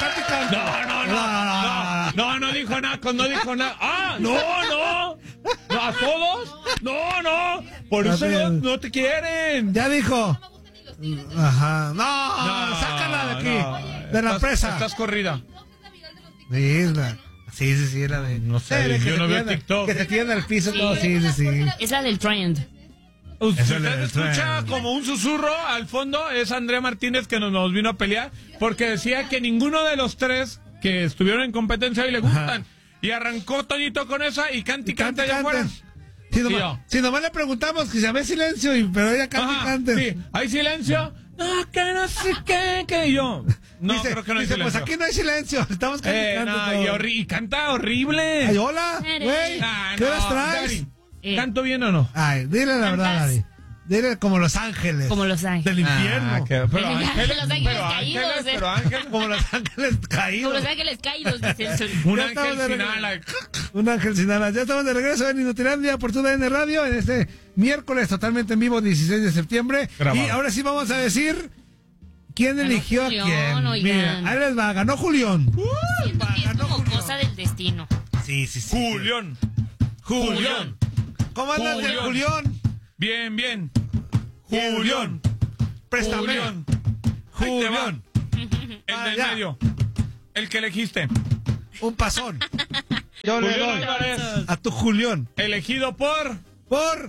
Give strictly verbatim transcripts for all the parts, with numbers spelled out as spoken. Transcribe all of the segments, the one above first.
estática. No, no, no, no, no, no dijo nada, no dijo nada. Ah, no, no, no, a todos, no, no, por eso no, no te quieren. Ya dijo. Ajá, no, no sácala de aquí, no, de la estás, presa. Estás corrida. Sí, la, sí, sí, sí, la de. No sé, sí, yo no veo TikTok. Que te tiende al piso sí. todo, sí, sí, sí. Es la del trend. Usted escucha como un susurro al fondo, es Andrea Martínez que nos, nos vino a pelear porque decía que ninguno de los tres que estuvieron en competencia hoy le gustan. Ajá. Y arrancó Toñito con esa y canta y canta allá afuera. Si nomás, si nomás le preguntamos que se ve silencio, y, pero ella canta y canta. Sí, hay silencio. No, que no sé qué, que yo. No, dice, creo que no hay dice, silencio. pues aquí no hay silencio, estamos cantando. Eh, no, y, horri y canta horrible. Ay, hola, güey, nah, ¿qué no, horas traes? Eh. ¿Canto bien o no? Ay, dile la verdad, Dari. Dile como Los Ángeles. Como Los Ángeles. Del infierno. Ah, que, pero ángeles, los ángeles pero caídos. ángeles, Eh. pero ángeles. Como Los Ángeles caídos. Como Los Ángeles caídos, dice el sol. Un Ya ángel sin alas. Un ángel sin alas. Ya estamos de regreso en Inutilandia por tu D N Radio en este miércoles totalmente en vivo, dieciséis de septiembre. Grabado. Y ahora sí vamos a decir quién ganó eligió Julián, a quién. Oigan. Mira, ahí les va. Ganó Julián. Uh, Siento que es ganó como Julián. Cosa del destino. Sí, sí, sí. Julián. Julián. ¿Cómo andas de Julián? Bien, bien. Julián. Préstame. Julián. Julián. El ah, del ya. medio. El que elegiste. Un pasón. Yo Julián le doy Álvarez. A tu Julián. Elegido por... Por...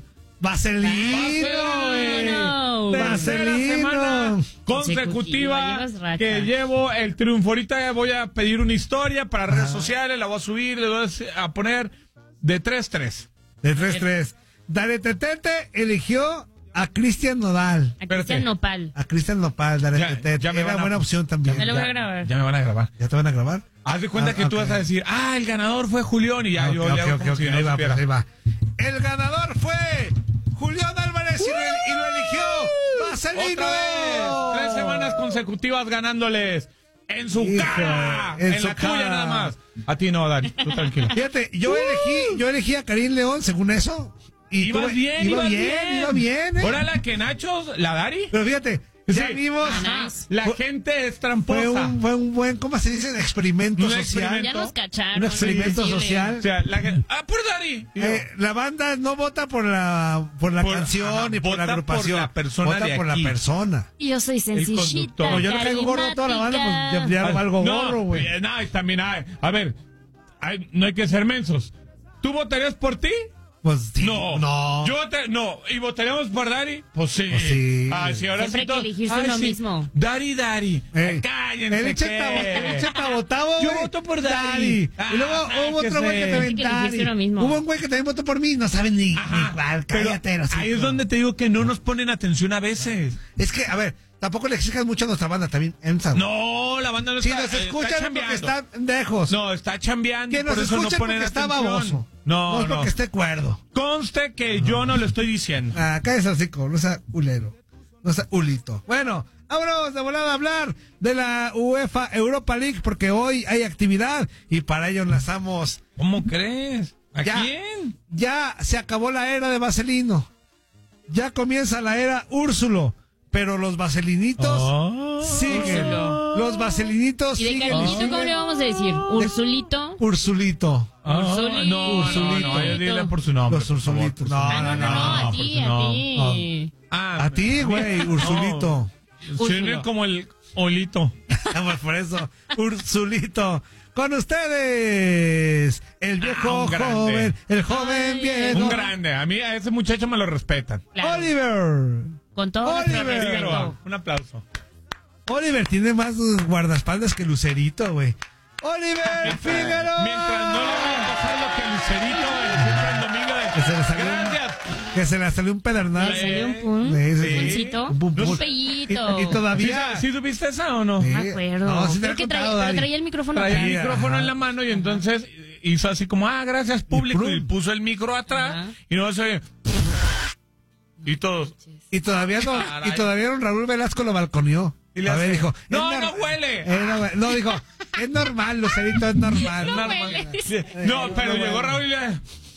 Vaselino. Vaselino. Consecutiva que llevo el triunfo. Ahorita voy a pedir una historia para redes Ajá. sociales, la voy a subir, le voy a poner de tres tres. De tres tres. Dale Tetete eligió a Cristian Nodal. A Cristian Nopal. A Cristian Nopal, Dale ya, Tetete. Ya Era a... buena opción también. Me lo voy a ya, grabar. Ya me van a grabar. ¿Ya te van a grabar? Haz de cuenta ah, que okay. tú vas a decir, ah, el ganador fue Julián y ya okay, yo okay, le hago okay, como okay, si okay, no ahí, va, pues, ahí va. El ganador fue Julián Álvarez uh, y, lo, y lo eligió Vaselino. Otra vez, tres semanas consecutivas ganándoles. En su Hijo, cara, en, en su la cara. Tuya nada más. A ti no, Dari, tú tranquilo. Fíjate, yo elegí, yo elegí a Karim León, según eso. Y iba tuve, bien, iba iba bien, bien, iba bien. ¿Eh? Órale, que Nachos, la Dari. Pero fíjate, ya sí. vimos. Ah, nice. La fue, gente es tramposa. Fue un, fue un buen, ¿cómo se dice? Experimento un social. Experimento. Ya nos cacharon. Un experimento sí, social. O sea, la gente, ah, por Dari. Eh, la banda no vota por la, por la por, canción ajá, ni por la agrupación. Por la persona vota de por aquí. la persona. Y yo soy sencillita. No, yo no caigo gordo a toda la banda, pues ya, ya algo no, gorro, güey. No, también hay. A ver, hay, no hay que ser mensos. ¿Tú votarías por ti? Pues sí, no, no. Yo te, no, ¿y votaríamos por Dari? Pues sí. Pues sí. Ah, sí, ahora Siempre sí hay que elegirse Ay, uno sí. mismo. Dari, Dari. Ey, Cállense. El Cheta votaba, Yo voto por Dari. Ah, y luego ah, hubo otro güey que también Dari. Hubo un güey que también votó por mí, no saben ni, Ajá, ni cuál, cállate. Pero ahí es donde te digo que no nos ponen atención a veces. Es que, a ver, tampoco le exijas mucho a nuestra banda también. Ensa, no, la banda no si está. Si nos escuchan está porque están lejos. No, está chambeando. Que nos por eso escuchen no ponen porque está atención. baboso. No, no es porque no. esté cuerdo. Conste que no. yo no lo estoy diciendo. Ah, cállese así, no sea ulero. No sea ulito. Bueno, vámonos de volada a hablar de la UEFA Europa League porque hoy hay actividad y para ello enlazamos. ¿Cómo crees? ¿A ya, quién? Ya se acabó la era de Vaselino. Ya comienza la era Úrsulo. Pero los vaselinitos oh, siguen. Úrsulo. Los vaselinitos siguen. ¿Y de cariñito cómo le vamos a decir? ¿Ursulito? Ursulito. Oh, Ursulito. No, Ursulito. No, no, dile por su nombre. Los Ursulitos. No, no, no, no, no, a ti, a ti. Ah, a ti, güey, Ursulito. Suena como el olito. Pues por eso, Ursulito. Con ustedes, el viejo ah, joven, el joven viejo. Un grande. A mí, a ese muchacho me lo respetan. Claro. Oliver. Con todo Oliver. respeto. Un aplauso. Oliver tiene más guardaespaldas que Lucerito, güey. Oliver Fígaro. Mientras no le vayan a pasar lo que Lucerito el domingo de... Que se le salió Gracias. Un, que se le salió un pedernal. Le salió un pun. Sí, sí. ¿Puncito? Un, pun, pun. Un pellito. Y, y todavía... ¿Sí, ¿Sí tuviste esa o no? Sí. No me acuerdo. No, sí Creo que traía, pero traía el micrófono Traía atrás. el micrófono en la mano y entonces hizo así como, ah, gracias público. Y, y puso el micro atrás. Ajá. Y no se oye... Y todos. Y todavía no, y todavía don Raúl Velasco lo balconeó. Y le a ver, dijo, no, no huele. Eh, no, no, dijo, es normal, Lucerito, es normal. No, normal. Sí. no pero no llegó huele. Raúl y le...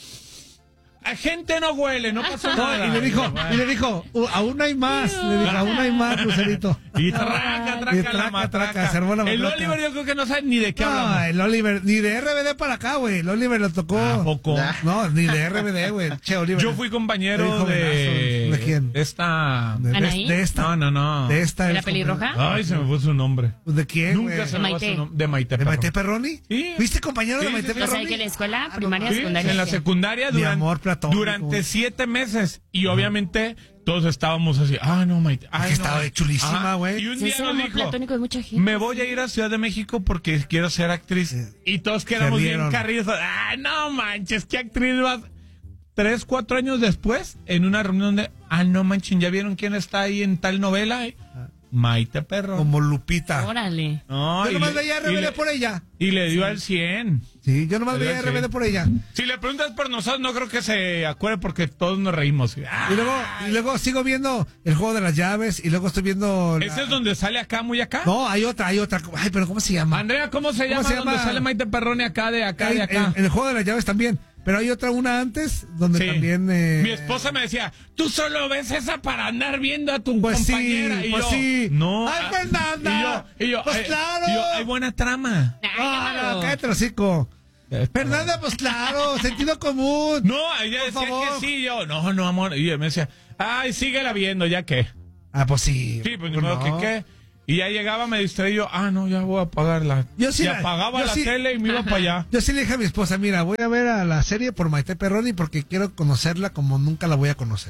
A gente no huele, no pasa nada. Y le dijo, y le dijo, uh, aún hay más. Le dijo, aún hay más, Lucerito. Y traca, traca, traca, la matraca. traca, se armó la el matraca. Oliver yo creo que no sabe ni de qué no, hablamos. el Oliver, ni de R B D para acá, güey. El Oliver lo tocó. ¿A poco? No, ni de R B D, güey. Che, Oliver. Yo fui compañero Soy de... jovenazo. ¿De quién? Esta... De, de, ¿Anaí? de esta. No, no, no. De esta. ¿De la es pelirroja? como- Ay, se me fue su nombre. ¿De quién, Nunca güey? se me va Maite. su nombre. De Maite ¿De Perroni. Maite Perroni? Sí. ¿Fuiste compañero Sí, de Maite sí, sí. O sea, Perroni? que en la escuela primaria, Sí, secundaria. en la ¿qué? secundaria Mi duran- amor platónico, durante güey. siete meses. Y obviamente todos estábamos así, ah, no, Maite. Ay, que no, estaba Maite". chulísima, Ajá. güey. Y un Sí, día es un nos amor dijo, platónico de mucha gente. me voy a ir a Ciudad de México porque quiero ser actriz. Sí. Y todos quedamos Se bien rieron. carridos. Ah, no manches, ¿qué actriz vas? Tres, cuatro años después, en una reunión de, ah, no manches, ¿ya vieron quién está ahí en tal novela? Maite Perroni. Como Lupita. Órale. No, Yo y nomás le- veía y R B D le- por ella. Y le dio al cien. Sí, yo nomás Le dio veía al R B D cien. por ella. Si le preguntas por nosotros, no creo que se acuerde porque todos nos reímos. Ah, Y luego, y luego sigo viendo el juego de las llaves y luego estoy viendo... la- ¿ese es donde sale acá, muy acá? No, hay otra, hay otra. Ay, pero ¿cómo se llama? Andrea, ¿cómo se ¿Cómo llama se donde llama? sale Maite Perroni acá, de acá, Hay- de acá? En, en el juego de las llaves también. Pero hay otra, una antes, donde Sí. también... eh, Mi esposa me decía, tú solo ves esa para andar viendo a tu Pues sí, compañera. y pues yo, sí. No. ¡Ay, ah, Fernanda! Y yo, y yo, Pues eh, claro. y yo, hay buena trama. Ay, Ah, llámalo. no, cállate el hocico. Fernanda, pues claro, sentido común. No, ella Por decía favor. que sí, yo, no, no, amor. Y ella me decía, ay, síguela viendo, ¿ya qué? Ah, pues sí. Sí, pues ni no. modo que qué. Y ya llegaba, me distraía yo, ah, no, ya voy a apagarla. Yo sí y la- apagaba yo la sí- tele y me iba para allá. Yo sí le dije a mi esposa, mira, voy a ver a la serie por Maite Perroni porque quiero conocerla como nunca la voy a conocer.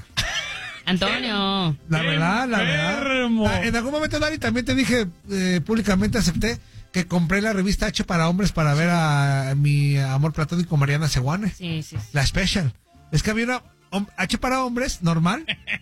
Antonio. La ¡Qué verdad, la enfermo! verdad. Ah, en algún momento, Dari, también te dije, eh, públicamente acepté que compré la revista H para hombres para ver a, mi amor platónico Mariana Seguane. Sí, sí, sí. La Special. Es que había una hom- H para hombres, normal,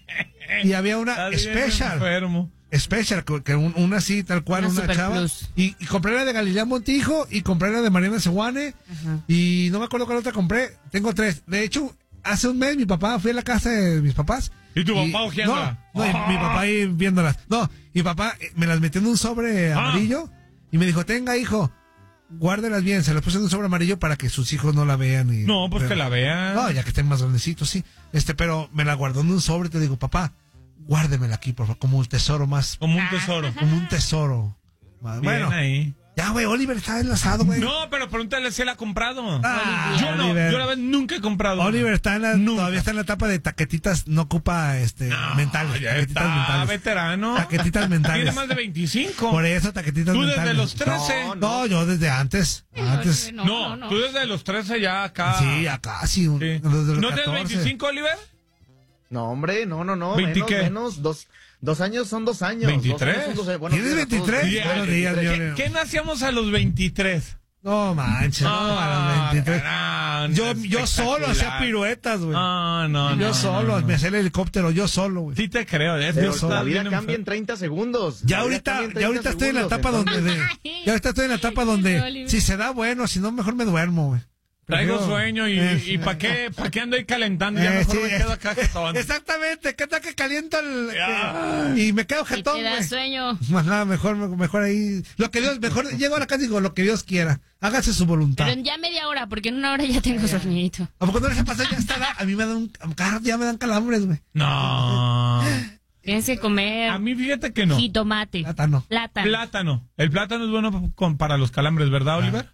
y había una Estás bien Special. enfermo. Special, que que un- una así, tal cual, Una una, Super chava. Plus. Y, y compré la de Galilea Montijo y compré la de Mariana Seguane. Ajá. Y no me acuerdo cuál otra compré. Tengo tres. De hecho, hace un mes mi papá, fui a la casa de mis papás. ¿Y tu papá hojeándola? No, no, y Oh. mi papá ahí viéndolas. No, mi papá eh, me las metió en un sobre Ah. amarillo y me dijo, tenga, hijo, guárdelas bien. Se las puse en un sobre amarillo para que sus hijos no la vean. Y, No, pues pero- que la vean. No, ya que estén más grandecitos, sí. Este, pero me la guardó en un sobre y te digo, papá, guárdemela aquí, por favor, como un tesoro más. Como un tesoro. Como un tesoro. Bien Bueno, ahí. ya, güey, Oliver está enlazado, güey. No, pero pregúntale si él ha comprado. Ah, yo no, Oliver. yo la verdad nunca he comprado. Oliver está en la, Nunca. todavía está en la etapa de taquetitas, no ocupa este No, mentales. ya taquetitas está mentales. veterano. Taquetitas mentales. Tiene más de veinticinco. Por eso, taquetitas Tú mentales. desde los trece. No, no, yo desde antes. Antes. No, No, no, no. tú desde los trece ya acá. Sí, acá sí. un- Sí. desde los ¿No tienes catorce. veinticinco, Oliver? No, hombre, no, no, no. ¿veinte menos, qué? menos. Dos, dos años son dos años. ¿veintitrés? Dos años son dos- buenos ¿Tienes días a todos. veintitrés? Ya, Buenos días, ¿Qué, Dios. qué nacíamos a los veintitrés? No manches, no, a los veintitrés. caramba, Yo, yo solo hacía espectacular. piruetas, güey. No, no, yo no, solo, no, no. me hacía el helicóptero, yo solo, güey. Sí te creo. Es Pero que la estás vida bien cambia enfer- en treinta segundos. Ya La vida ahorita, cambia en ya ahorita treinta estoy en la segundos, etapa donde, entonces- de- ya ahorita estoy en la etapa Ay, donde, Oliver. si se da bueno, si no, mejor me duermo, güey. Traigo Prefiero- sueño y, Eh, y ¿para qué, pa' qué ando ahí calentando? Ya Eh, mejor sí, me quedo acá jetón. Exactamente, ¿qué tal que caliento el, Ya. eh, y me quedo Y jetón, te da güey? sueño. Ajá, mejor, mejor ahí, lo que Dios, mejor, llego a la casa y digo, lo que Dios quiera, hágase su voluntad. Pero en ya media hora, porque en una hora ya tengo sueñito. ¿A poco no les ha pasado ya está? A mí me dan, un- ya me dan calambres, güey. No. Tienes que comer A mí fíjate que no. jitomate. Plátano. Plátano. Plátano. El plátano es bueno con- para los calambres, ¿verdad, Oliver?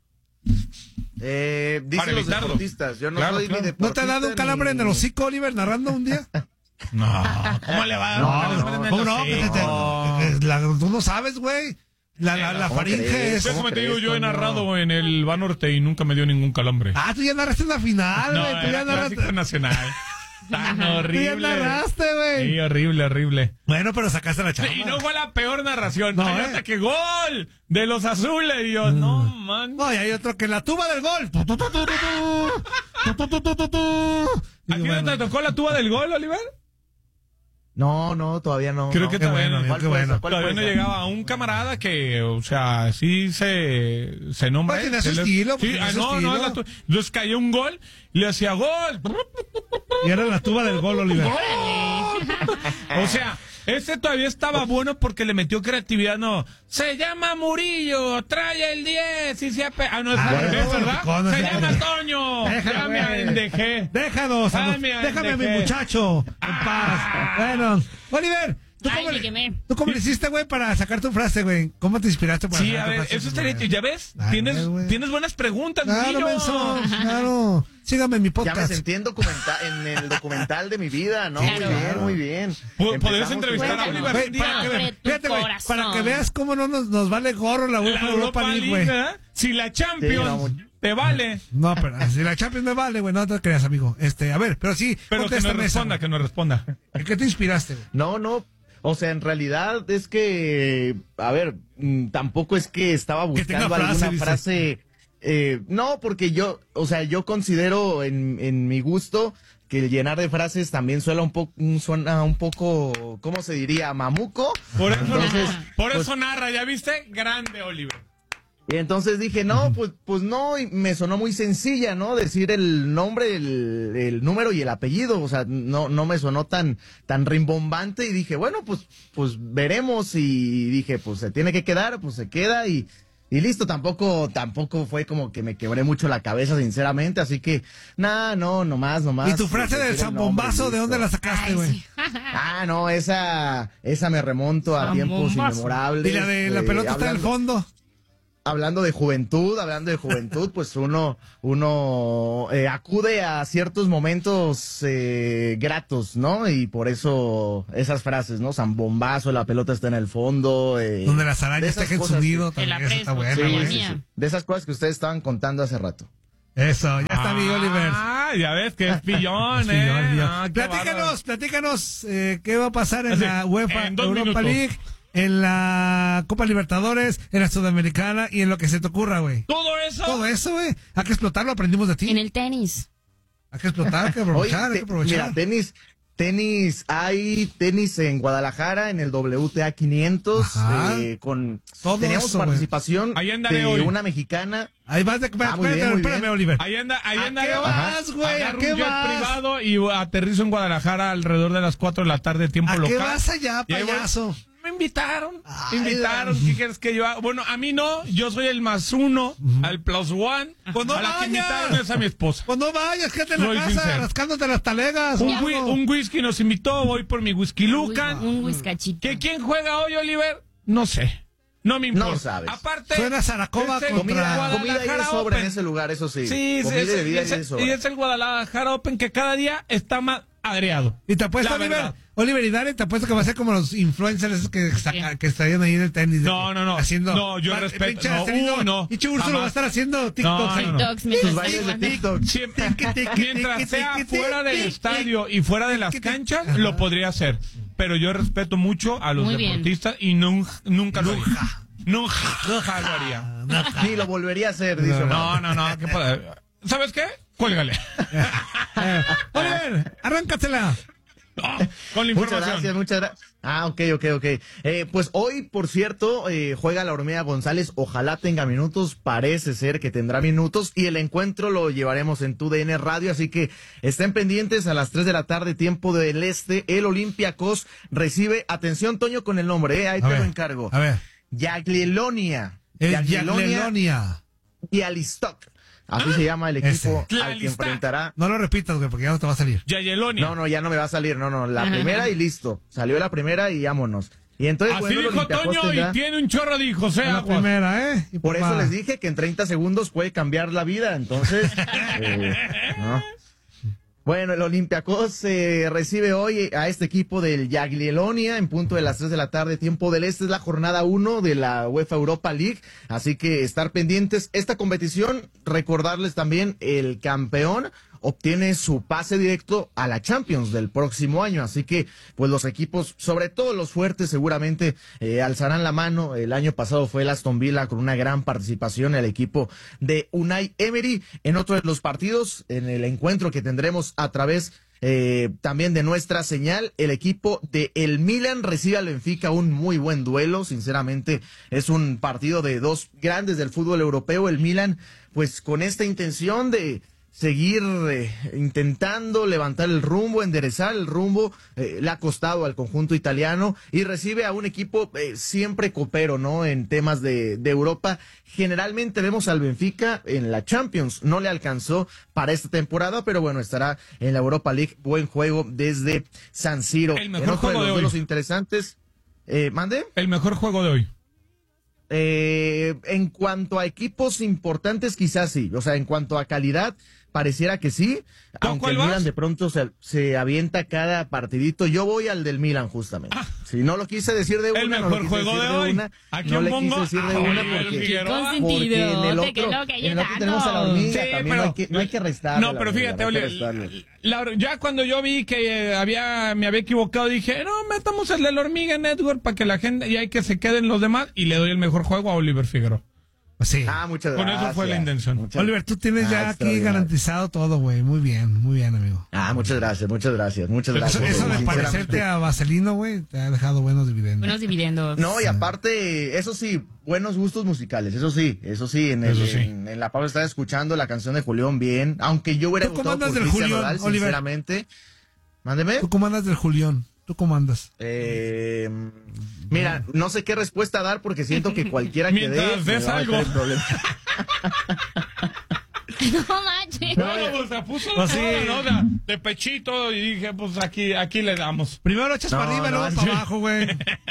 Eh, Para dicen los evitarlo. deportistas. Yo no Claro, soy claro. ni ¿No te ha deportista. dado un calambre en el ni- hocico, Oliver, narrando un día? No. ¿Cómo le va a dar un No, calambre en el ¿Cómo no? Que se te- hocico? que- que la- tú no sabes, güey. La, la, la ¿Cómo faringe crees? es... Pues como te digo, crees, yo he Toño? narrado en el Banorte y nunca me dio ningún calambre. Ah, tú ya narraste una final, no, güey. Tú ya era clásico narraste... nacional. Tan Tú ya horrible. narraste, güey. Sí, horrible, horrible. Bueno, pero sacaste la chamba. Y no fue la peor narración. No, Ay, ¿eh? hasta que gol de los azules. Y yo, no, man. No, y hay otro que la tuba del gol. Tu, tu, tu, tu, tu, tu. Tu, tu, tu, tu, tu, tu. ¿A ti Digo, no te bueno. tocó la tuba del gol, Oliver? No, no, todavía no. Creo no. que Qué todavía bueno, no. ¿Cuál qué fue bueno. esa? ¿Cuál Todavía fue no esa? llegaba un camarada que, o sea, sí se, se nombra. Pues tenía su Se le- estilo, pues Sí, tenía ah, su no, estilo. no, la tu- entonces cayó un gol, le hacía gol. Y era la tuba del gol, Oliver. O sea, ese todavía estaba bueno porque le metió creatividad, no. Se llama Murillo, trae el diez y se ape... Ah, no, es Ah, al revés, no, ¿verdad? no, no, se no, llama no. Toño. Déjalo, Ya me güey. endejé. Déjanos, a los- Ay, mi déjame a mi andejé. muchacho en paz. Bueno, Oliver, ¿Tú Ay, cómo, me quemé. ¿Tú cómo le hiciste, güey, para sacar tu frase, güey? ¿Cómo te inspiraste para Sí, sacar a tu ver, frase? eso estaría, ya ves, Ay, tienes, güey. tienes buenas preguntas, Claro, niño. menso, claro. Sígame en mi Ya me podcast. sentí en, documenta- en el documental de mi vida, ¿no? Claro. Muy bien, muy bien. Pod- podrías Empezamos entrevistar a con- Oliver. Güey, para, que, Abre ve- tu fíjate, güey, corazón. para que veas cómo no nos, nos vale gorro la La UEFA Europa Europa League, League, güey. ¿verdad? Si la Champions Sí, no, te vale. No, pero si la Champions me vale, güey, no te creas, amigo. Este, a ver, pero sí, Pero que contéstame no esa, responda, güey. que no responda. ¿En qué te inspiraste, güey? No, no. O sea, en realidad es que, a ver, mm, tampoco es que estaba Que tenga buscando frase, alguna dice. frase. eh, no, porque yo, o sea, yo considero en, en mi gusto que el llenar de frases también suena un poco, suena un poco, ¿cómo se diría? Mamuco. Por eso, Entonces, por eso pues, narra, ¿ya viste? Grande, Oliver. y entonces dije, no, pues, pues no, y me sonó muy sencilla, ¿no? Decir el nombre, el, el número y el apellido, o sea, no, no me sonó tan, tan rimbombante y dije, bueno, pues, pues veremos y dije, pues se tiene que quedar, pues se queda y, y listo, tampoco, tampoco fue como que me quebré mucho la cabeza, sinceramente, así que, nah, no, nomás, nomás. ¿Y tu frase del decir el zambombazo, nombre, de dónde la listo. sacaste, Ay, güey? sí. Ah, no, esa, esa me remonto a tiempos Zambombazo. inmemorables. Y la de la eh, pelota está en el hablando- fondo. Hablando de juventud, hablando de juventud, pues uno, uno eh, acude a ciertos momentos eh, gratos, ¿no? Y por eso esas frases, ¿no? Zambombazo, la pelota está en el fondo. Eh, Donde las de arañas esas tejen cosas su nido, Te la también, esa está presto, buena, que- güey. sí, sí, mía. sí. De esas cosas que ustedes estaban contando hace rato. Eso, ya está mi Oliver. Ah, ya ves que es pillón, Sí, ¿eh? Oliver. Ah, qué bárbaro. platícanos, platícanos eh, qué va a pasar en Así, la UEFA en dos Europa minutos. League, en la Copa Libertadores, en la Sudamericana y en lo que se te ocurra, güey. Todo eso. Todo eso, güey. Hay que explotarlo, aprendimos de ti. En el tenis. Hay que explotar, hay que Oye, aprovechar, hay te- que aprovechar. mira, tenis, tenis, hay tenis en Guadalajara, en el W T A quinientos, Ajá. eh, con, Todo teníamos eso, güey. participación Ahí andaré de hoy. una mexicana. Ahí vas de... Espérame, Ah, muy bien, muy espérame, bien. Oliver. Ahí anda, ahí ¿A anda. qué yo. vas, güey? ¿A Agarro qué un jet vas? privado y aterrizo en Guadalajara alrededor de las cuatro de la tarde, tiempo ¿A local. qué vas allá, Y ahí voy. payaso? Me invitaron, Ay, me invitaron. la- ¿Qué quieres que yo haga? Bueno, a mí no, yo soy el más uno, al plus one. Pues no a la que vayas. invitaron es a mi esposa. Pues no vayas, quédate en la Soy casa sincero. rascándote las talegas. Un, o whi- algo. un whisky nos invitó, voy por mi whisky Lucan. Un whiskachito. ¿Que quién juega hoy, Oliver? No sé. No me importa. No sabes. Aparte, Suena Zaracoba es el contra- Comida, comida y de Guadalajara sobra en Open. ese lugar, eso sí. Sí, sí, comida es, y bebida y es- y de sobra. y es el Guadalajara Open que cada día está más agriado. Y te apuesto, La Oliver, verdad. Oliver y Dani, te apuesto que va a ser como los influencers esos que, saca- Sí. que estarían ahí en el tenis. de No, que- no, no. Haciendo, No, yo Va- respeto. pinche No, Asterino, uh, no. Y Úrsulo Jamás. va a estar haciendo TikToks. No, ahí. no, no. TikToks mientras Tus bailes de juegan. TikTok. Siempre. Tiqui, tiqui, Mientras tiqui, sea tiqui, fuera del tiqui, estadio y fuera de las tiqui, canchas, ajá. lo podría hacer. Pero yo respeto mucho a los Muy bien. deportistas y nun- nunca lo haría. Nunca lo haría. Ni lo volvería a hacer, dice Omar. No, no, no. ¿qué puede- ¿Sabes qué? Cuélgale. Eh, Oliver, arráncatela. No, con la Muchas información. gracias, muchas gracias. Ah, ok, ok, ok. Eh, pues hoy, por cierto, eh, juega la Hormiga González. Ojalá tenga minutos. Parece ser que tendrá minutos. Y el encuentro lo llevaremos en tu D N Radio. Así que estén pendientes a las tres de la tarde, tiempo del este. El Olympiacos recibe, atención, Toño, con el nombre, eh, ahí A te ver, lo encargo. A ver. Yaglilonia. El Yaglilonia Yaglelonia. y Alistok. Así se llama el ese. equipo al que Tlalistak. enfrentará. No lo repitas, güey, porque ya no te va a salir. Yayelonia. No, no, ya no me va a salir, no, no, la primera y listo. Salió la primera y vámonos. Y entonces, Así bueno, el dijo Olympiacos Toño tendrá- y tiene un chorro de hijos, ¿eh? La Aguas. primera, ¿eh? Y Por eso papá. les dije que en treinta segundos puede cambiar la vida, entonces... eh, ¿no? Bueno, el Olympiacos eh, recibe hoy a este equipo del Yagliellonia en punto de las tres de la tarde, tiempo del este. Es la jornada uno de la UEFA Europa League, así que estar pendientes. Esta competición, recordarles también, el campeón obtiene su pase directo a la Champions del próximo año, así que pues los equipos, sobre todo los fuertes, seguramente eh, alzarán la mano. El año pasado fue el Aston Villa con una gran participación, el equipo de Unai Emery. En otro de los partidos, en el encuentro que tendremos a través eh, también de nuestra señal, el equipo de el Milan recibe al Benfica, un muy buen duelo. Sinceramente es un partido de dos grandes del fútbol europeo. El Milan pues con esta intención de seguir eh, intentando levantar el rumbo, enderezar el rumbo, eh, le ha costado al conjunto italiano y recibe a un equipo eh, siempre copero, ¿no? En temas de, de Europa. Generalmente vemos al Benfica en la Champions, no le alcanzó para esta temporada, pero bueno, estará en la Europa League. Buen juego desde San Siro. El mejor juego de, de hoy. los interesantes. Eh, ¿Mande? El mejor juego de hoy. Eh, en cuanto a equipos importantes, quizás sí. O sea, en cuanto a calidad, pareciera que sí. Aunque el Milan de pronto se, se avienta cada partidito. Yo voy al del Milan, justamente. Ah, si no lo quise decir de una, el mejor no lo juego quise de, de hoy. una, Aquí no le pongo quise decir de a una Oliver porque, Figueroa. porque en el otro, que lo que en el otro tenemos a la hormiga, sí, también pero, no hay que, no hay que restarle. No, pero fíjate, Oliver, ya cuando yo vi que eh, había me había equivocado, dije, no, metamos el de la hormiga Network para que la gente, y hay que se queden los demás, y le doy el mejor juego a Oliver Figueroa. Sí. Ah, muchas Con gracias. eso fue la intención. Muchas... Oliver, tú tienes ah, ya aquí garantizado todo, güey. Muy bien, muy bien, amigo. Ah, muchas gracias, muchas gracias, muchas gracias. Eso, eso de parecerte a Vaselino, güey, te ha dejado buenos dividendos. Buenos dividendos. No, y aparte, eso sí, buenos gustos musicales, eso sí, eso sí, en, el, eso sí. en, en la pausa estaba escuchando la canción de Julián bien, aunque yo hubiera ¿Tú gustado por del Cristian Julián, Nodal, Oliver? sinceramente. Mándeme. ¿Tú cómo andas del Julián? ¿Tú cómo andas? Eh, mira, no sé qué respuesta dar porque siento que cualquiera que dé ves algo. No manches. No, pues se puso pues sí. no, de, de pechito y dije, pues aquí, aquí le damos. Primero lo echas no, para arriba y no, luego no, para sí. abajo, güey.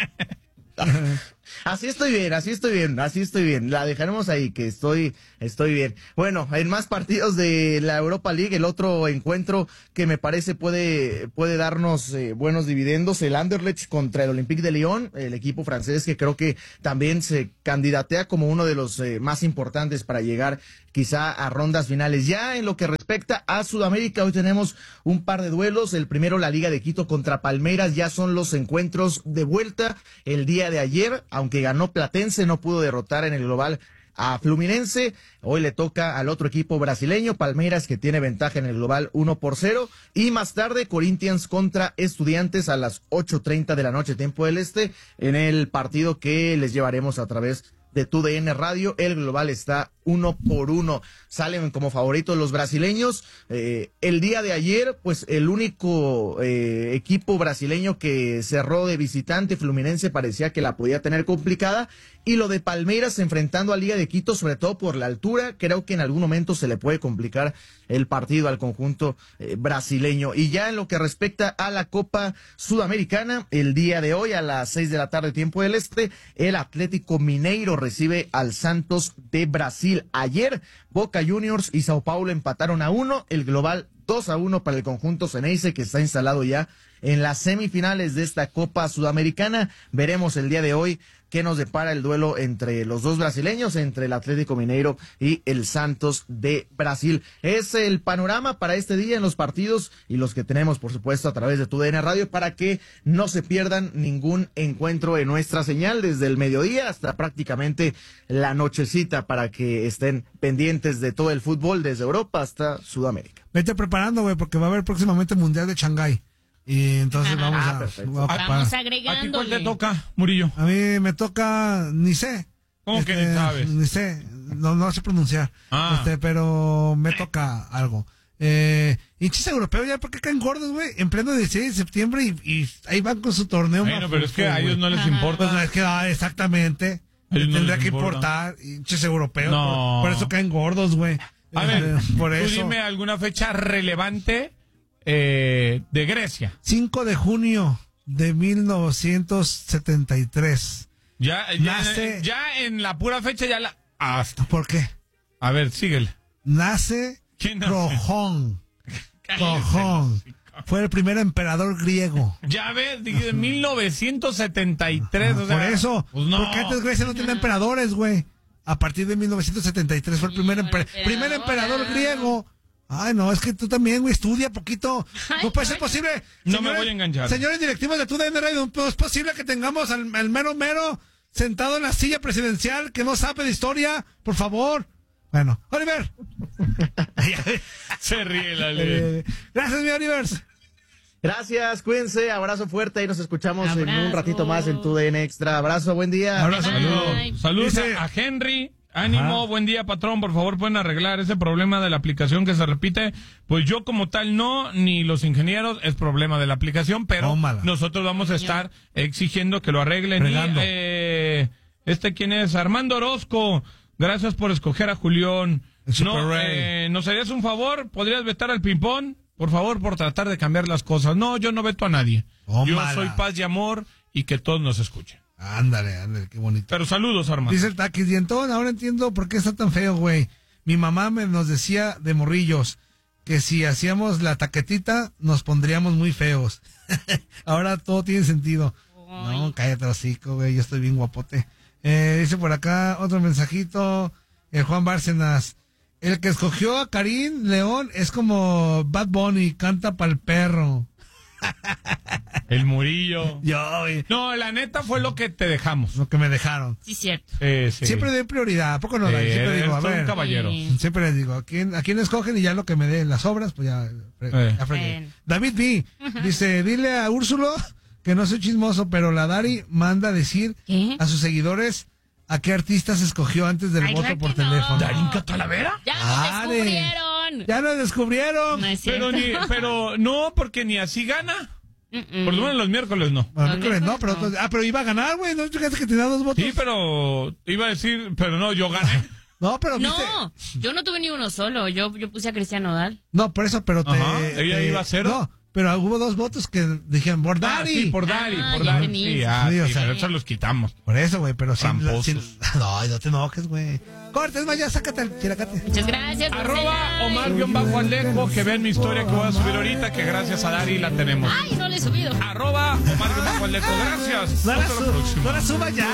Así estoy bien, así estoy bien, así estoy bien. La dejaremos ahí, que estoy, estoy bien. Bueno, en más partidos de la Europa League, el otro encuentro que me parece puede, puede darnos eh, buenos dividendos, el Anderlecht contra el Olympique de Lyon, el equipo francés que creo que también se candidatea como uno de los eh, más importantes para llegar quizá a rondas finales. Ya en lo que respecta a Sudamérica, hoy tenemos un par de duelos. El primero, la Liga de Quito contra Palmeiras, ya son los encuentros de vuelta. El día de ayer, aunque ganó Platense, no pudo derrotar en el global a Fluminense. Hoy le toca al otro equipo brasileño, Palmeiras, que tiene ventaja en el global uno por cero. Y más tarde, Corinthians contra Estudiantes a las ocho treinta de la noche, tiempo del este, en el partido que les llevaremos a través de Tu D N Radio. El global está uno por uno. Salen como favoritos los brasileños. Eh, el día de ayer, pues el único eh, equipo brasileño que cerró de visitante, Fluminense, parecía que la podía tener complicada. Y lo de Palmeiras enfrentando a Liga de Quito, sobre todo por la altura, creo que en algún momento se le puede complicar el partido al conjunto eh, brasileño. Y ya en lo que respecta a la Copa Sudamericana, el día de hoy a las seis de la tarde, tiempo del este, el Atlético Mineiro recibe al Santos de Brasil. Ayer, Boca Juniors y Sao Paulo empataron a uno, el global dos a uno para el conjunto Ceneice, que está instalado ya en las semifinales de esta Copa Sudamericana. Veremos el día de hoy qué nos depara el duelo entre los dos brasileños, entre el Atlético Mineiro y el Santos de Brasil. Es el panorama para este día en los partidos y los que tenemos, por supuesto, a través de Tu D N Radio, para que no se pierdan ningún encuentro en nuestra señal desde el mediodía hasta prácticamente la nochecita, para que estén pendientes de todo el fútbol desde Europa hasta Sudamérica. Vete preparando, güey, porque va a haber próximamente Mundial de Shanghái. Y entonces Ajá. vamos ah, a, perfecto. a vamos agregándole. ¿A ti cuál te toca, Murillo? A mí me toca, ni sé. ¿Cómo este, que ni sabes? Ni sé, no, no sé pronunciar. Ah. Este, pero me toca algo. Eh, hinchis europeos, ya, ¿por qué caen gordos, güey? En pleno dieciséis de septiembre y, y ahí van con su torneo. Bueno, mafufo, pero es que a ellos no les Ajá. importa. Pues no, es que, ah, exactamente. No tendría que importa. importar, hinchis europeos. No. Por, por eso caen gordos, güey. A ver, Eh, por tú eso. dime alguna fecha relevante eh, de Grecia. cinco de junio de mil novecientos setenta y tres. Ya, ya, Nace- ya en la pura fecha ya la... Hasta. ¿Por qué? A ver, síguele. Nace ¿Quién nace? Trojón. Cállese, Trojón. Fue el primer emperador griego. Ya ves, dije, mil novecientos setenta y tres. Ah, o sea, por eso. Pues no. Porque antes Grecia no tenía emperadores, güey. A partir de mil novecientos setenta y tres fue el primer, Sí, emper- emperador. primer emperador griego. Ay, no, es que tú también, güey, estudia poquito. Ay, No puede ser ay. posible. No me voy a enganchar. Señores directivos de Tu D N Radio, no es posible que tengamos al, al mero mero sentado en la silla presidencial que no sabe de historia. Por favor. Bueno, Oliver. Se ríe la ley. Eh, gracias, mi Oliver. Gracias, cuídense, abrazo fuerte y nos escuchamos en un Abrazo. ratito más en Tu D N Extra. Abrazo, buen día. Abrazo, Bye. amigo. Saludos, saludos Dice- a, a Henry, Ánimo, Ajá. buen día, patrón. Por favor, pueden arreglar ese problema de la aplicación que se repite. Pues yo como tal no, ni los ingenieros, es problema de la aplicación, pero Tómala. nosotros vamos a estar exigiendo que lo arreglen. Fregando. Y, eh, este, ¿quién es? Armando Orozco. Gracias por escoger a Julián. El Super No, Ray. eh, ¿nos harías un favor? ¿Podrías vetar al ping-pong? Por favor, por tratar de cambiar las cosas. No, yo no veto a nadie. Tómala. Yo soy paz y amor y que todos nos escuchen. Ándale, ándale, qué bonito. Pero saludos, Armando. Dice el Taquis, dientón, ahora entiendo por qué está tan feo, güey. Mi mamá me nos decía de morrillos que si hacíamos la taquetita nos pondríamos muy feos. Ahora todo tiene sentido. Ay. No, cállate hocico, güey, yo estoy bien guapote. Eh, dice por acá otro mensajito, el Juan Bárcenas. El que escogió a Karim León es como Bad Bunny, canta pa'l perro. El Murillo. Yo, güey, No, la neta fue lo que te dejamos. lo que me dejaron. Sí, cierto. Eh, sí. Siempre doy prioridad, ¿a poco no? Eh, Dai? Siempre eres digo, a todo un ver. caballero. Sí. Siempre les digo, ¿a quién, a quién escogen? Y ya lo que me den las obras, pues ya, fre- Eh. ya fregué. Bueno. David B. dice, dile a Úrsulo que no soy chismoso, pero la Dari manda a decir ¿Qué? a sus seguidores a qué artistas escogió antes del Ay, voto claro por que no. teléfono. ¿Darinka Talavera? ¡Ya Ah, lo de- descubrieron! Ya lo descubrieron. No es Pero, cierto. ni, pero no, porque ni así gana. Mm-mm. Por lo menos los miércoles no. Bueno, Los miércoles no, pero, miércoles no. ah, pero iba a ganar, güey. ¿No fíjate que tenía dos votos? Sí, pero iba a decir, pero no, yo gané. No, pero viste. No, yo no tuve ni uno solo. Yo, yo puse a Cristian Nodal. No, por eso, pero te. Ajá, ella te- iba a cero. No, pero hubo dos votos que dijeron, por Ah, Dari. sí, por Dari, Ah, por ya Dari. tenía. Sí, ah, Sí, o sí, sea- pero eso los quitamos. Por eso, güey, pero sin, Tramposos. sin- No, no te enojes, güey. Cortes más, ya sácate el chiracate. Muchas gracias. Arroba Marcela. Omar-Alejo, que vean mi historia que voy a subir ahorita, que gracias a Dari la tenemos. Ay, no le he subido. Arroba Omar-Alejo, gracias. No la, Hasta la su- próxima. no la suba ya.